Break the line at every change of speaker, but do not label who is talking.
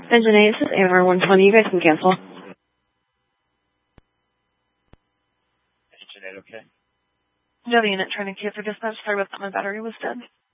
Engine 8, this is AMR 120. You guys can cancel.
Engine 8, okay.
No, the unit trying to queue for dispatch. Sorry about that. My battery was dead.